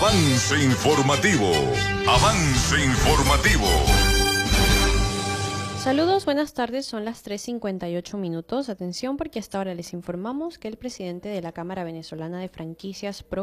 Avance informativo. Avance informativo. Saludos, buenas tardes, son las 3:58 minutos. Atención porque hasta ahora les informamos que el presidente de la Cámara Venezolana de Franquicias,